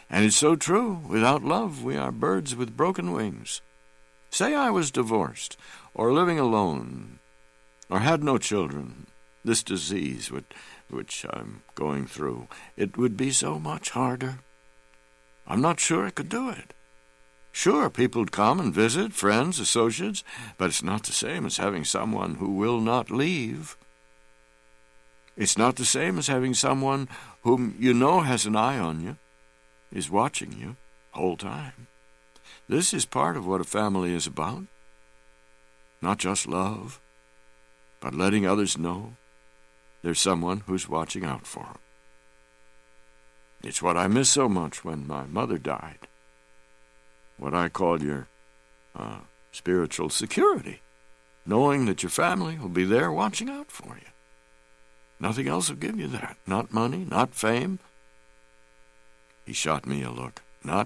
And it's so true. Without love, we are birds with broken wings. Say I was divorced, or living alone, or had no children, this disease which I'm going through, it would be so much harder. I'm not sure I could do it. Sure, people would come and visit, friends, associates, but it's not the same as having someone who will not leave. It's not the same as having someone whom you know has an eye on you, is watching you whole time. This is part of what a family is about. Not just love, but letting others know there's someone who's watching out for them. It's what I miss so much when my mother died. What I call your spiritual security, knowing that your family will be there watching out for you. Nothing else will give you that. Not money, not fame. He shot me a look. Not